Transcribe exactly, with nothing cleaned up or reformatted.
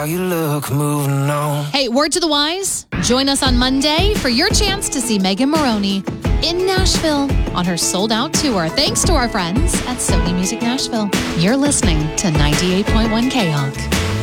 How you look, moving on. Hey, word to the wise, join us on Monday for your chance to see Megan Maroney in Nashville on her sold-out tour, thanks to our friends at Sony Music Nashville. You're listening to ninety-eight point one K-Hawk.